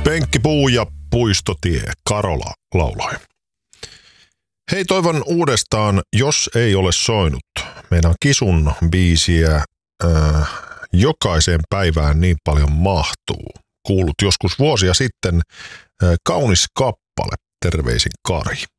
Penkkipuu ja puistotie, Karola lauloi. Hei, toivon uudestaan, jos ei ole soinut. Meidän Kisun biisiä jokaiseen päivään niin paljon mahtuu. Kuulut joskus vuosia sitten kaunis kappale, terveisin Kari.